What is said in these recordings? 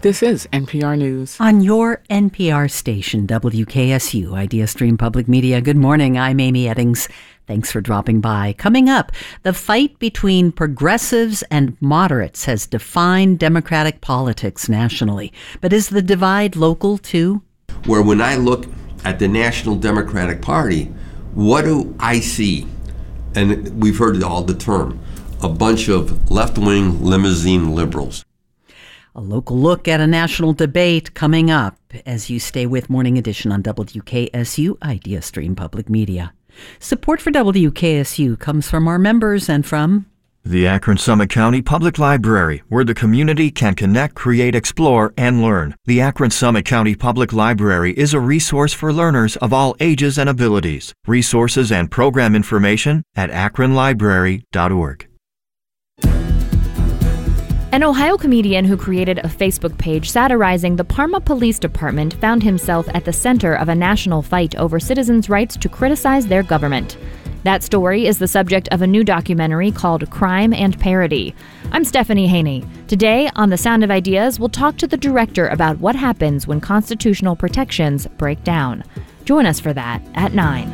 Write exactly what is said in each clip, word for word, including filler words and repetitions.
This is N P R News. On your N P R station, W K S U, Idea Stream Public Media. Good morning, I'm Amy Eddings. Thanks for dropping by. Coming up, the fight between progressives and moderates has defined Democratic politics nationally. But is the divide local too? Where when I look at the National Democratic Party, what do I see? And we've heard all the term, a bunch of left-wing limousine liberals. A local look at a national debate coming up as you stay with Morning Edition on W K S U, Idea Stream Public Media. Support for W K S U comes from our members and from the Akron Summit County Public Library, where the community can connect, create, explore, and learn. The Akron Summit County Public Library is a resource for learners of all ages and abilities. Resources and program information at akron library dot org. An Ohio comedian who created a Facebook page satirizing the Parma Police Department found himself at the center of a national fight over citizens' rights to criticize their government. That story is the subject of a new documentary called Crime and Parody. I'm Stephanie Haney. Today, on The Sound of Ideas, we'll talk to the director about what happens when constitutional protections break down. Join us for that at nine.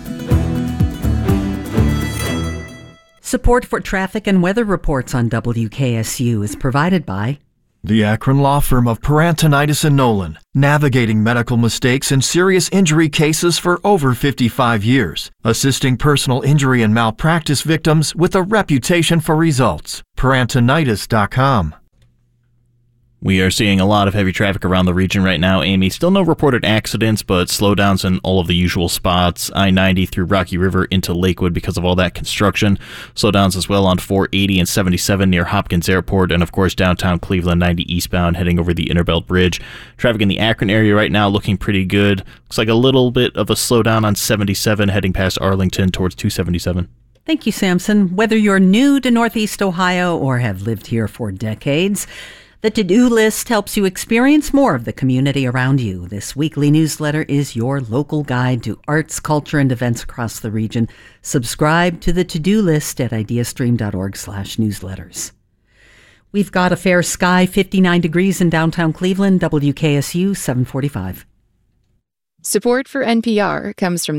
Support for traffic and weather reports on W K S U is provided by the Akron law firm of Perantonitis and Nolan, navigating medical mistakes and serious injury cases for over fifty-five years, assisting personal injury and malpractice victims with a reputation for results. Perantonitis dot com. We are seeing a lot of heavy traffic around the region right now, Amy. Still no reported accidents, but slowdowns in all of the usual spots. I ninety through Rocky River into Lakewood because of all that construction. Slowdowns as well on four eighty and seventy-seven near Hopkins Airport, and of course downtown Cleveland ninety eastbound heading over the Interbelt Bridge. Traffic in the Akron area right now looking pretty good. Looks like a little bit of a slowdown on seventy-seven heading past Arlington towards two seventy-seven. Thank you, Samson. Whether you're new to Northeast Ohio or have lived here for decades, the To-Do List helps you experience more of the community around you. This weekly newsletter is your local guide to arts, culture, and events across the region. Subscribe to the To-Do List at ideastream dot org slash newsletters. We've got a fair sky, fifty-nine degrees in downtown Cleveland, W K S U seven forty-five. Support for N P R comes from